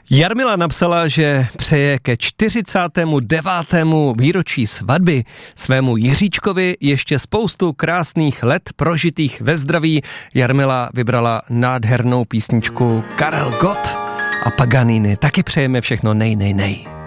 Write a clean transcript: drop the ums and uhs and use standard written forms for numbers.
Jarmila napsala, že přeje ke 49. výročí svatby svému Jiříčkovi ještě spoustu krásných let prožitých ve zdraví. Jarmila vybrala nádhernou písničku Karel Gott a Paganini. Taky přejeme všechno nej.